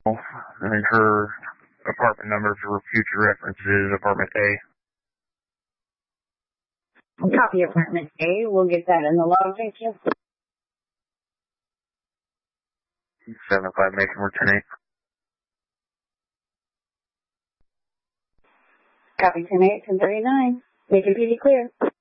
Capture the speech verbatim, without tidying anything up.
and her apartment number for future reference is apartment A. Copy apartment A. We'll get that in the log. Thank you. seven five Macon, we're ten eight. Copy ten eight, ten thirty-nine. Macon P D clear.